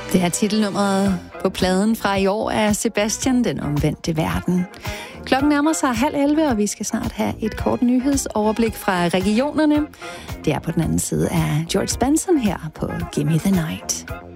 Det er titelnummeret på pladen fra i år af Sebastian, Den omvendte verden. Klokken nærmer sig 10:30, og vi skal snart have et kort nyhedsoverblik fra regionerne. Det er på den anden side af George Benson her på Gimme the Night.